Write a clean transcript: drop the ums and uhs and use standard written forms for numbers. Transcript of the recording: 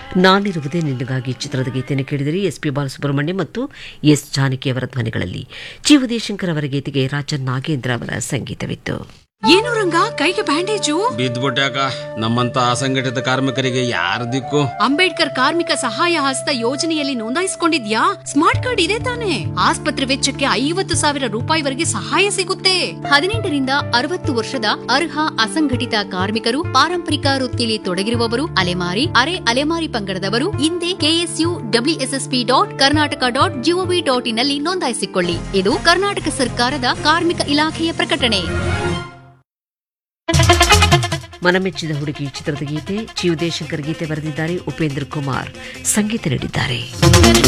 ನಾನಿರುವುದೇ ನಿನಗಾಗಿ ಚಿತ್ರದ ಗೀತೆಯನ್ನು ಕೇಳಿದರೆ ಎಸ್.ಪಿ. ಬಾಲಸುಬ್ರಹ್ಮಣ್ಯ ಮತ್ತು ಎಸ್. ಜಾನಕಿ ಅವರ ಧ್ವನಿಗಳಲ್ಲಿ ಜಿ. ಉದಯಶಂಕರ್ ಅವರ ಗೀತೆಗೆ ರಾಜನ್ ನಾಗೇಂದ್ರ ಅವರ ಸಂಗೀತವಿತ್ತು. ಏನು ರಂಗ ಕೈಗೆ ಬ್ಯಾಂಡೇಜು ಬಿದ್ದ್ಬಿಟ್ಟಾಕ ನಮ್ಮಂತ ಅಸಂಘಟಿತ ಕಾರ್ಮಿಕರಿಗೆ ಯಾರ ದಿಕ್ಕು? ಅಂಬೇಡ್ಕರ್ ಕಾರ್ಮಿಕ ಸಹಾಯ ಹಸ್ತ ಯೋಜನೆಯಲ್ಲಿ ನೋಂದಾಯಿಸಿಕೊಂಡಿದ್ಯಾ? ಸ್ಮಾರ್ಟ್ ಕಾರ್ಡ್ ಇದೆ ತಾನೆ? ಆಸ್ಪತ್ರೆ ವೆಚ್ಚಕ್ಕೆ 50,000 ರೂಪಾಯಿವರೆಗೆ ಸಹಾಯ ಸಿಗುತ್ತೆ. 18ರಿಂದ 60 ವರ್ಷದ ಅರ್ಹ ಅಸಂಘಟಿತ ಕಾರ್ಮಿಕರು, ಪಾರಂಪರಿಕ ವೃತ್ತಿಯಲ್ಲಿ ತೊಡಗಿರುವವರು, ಅಲೆಮಾರಿ, ಅರೆ ಅಲೆಮಾರಿ ಪಂಗಡದವರು ಹಿಂದೆ KSUWSSP.Karnataka.gov.in ನಲ್ಲಿ ನೋಂದಾಯಿಸಿಕೊಳ್ಳಿ. ಇದು ಕರ್ನಾಟಕ ಸರ್ಕಾರದ ಕಾರ್ಮಿಕ ಇಲಾಖೆಯ ಪ್ರಕಟಣೆ. ಮನಮೆಚ್ಚಿದ ಹುಡುಗಿ ಚಿತ್ರದ ಗೀತೆ ಜಿ. ಉದಯಶಂಕರ್ ಗೀತೆ ಬರೆದಿದ್ದಾರೆ, ಉಪೇಂದ್ರ ಕುಮಾರ್ ಸಂಗೀತ ನೀಡಿದ್ದಾರೆ.